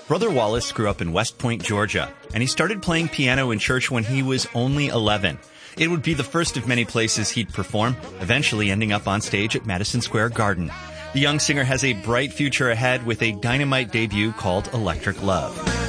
Brother Wallace grew up in West Point, Georgia, and he started playing piano in church when he was only 11. It would be the first of many places he'd perform, eventually ending up on stage at Madison Square Garden. The young singer has a bright future ahead with a dynamite debut called Electric Love.